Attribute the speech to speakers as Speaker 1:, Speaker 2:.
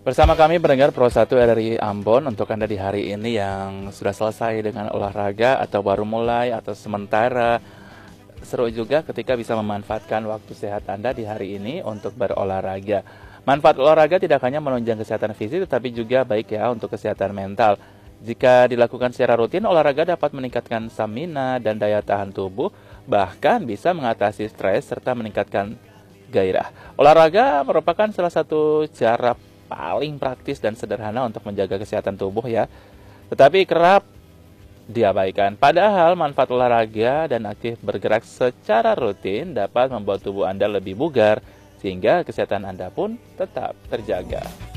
Speaker 1: Bersama kami pendengar Pro 1 RRI Ambon untuk Anda di hari ini yang sudah selesai dengan olahraga atau baru mulai atau sementara. Seru juga ketika bisa memanfaatkan waktu sehat Anda di hari ini untuk berolahraga. Manfaat olahraga tidak hanya menunjang kesehatan fisik tetapi juga baik ya untuk kesehatan mental. Jika dilakukan secara rutin, olahraga dapat meningkatkan stamina dan daya tahan tubuh, bahkan bisa mengatasi stres serta meningkatkan gairah. Olahraga merupakan salah satu cara paling praktis dan sederhana untuk menjaga kesehatan tubuh ya. Tetapi kerap diabaikan. Padahal manfaat olahraga dan aktif bergerak secara rutin dapat membuat tubuh Anda lebih bugar sehingga kesehatan Anda pun tetap terjaga.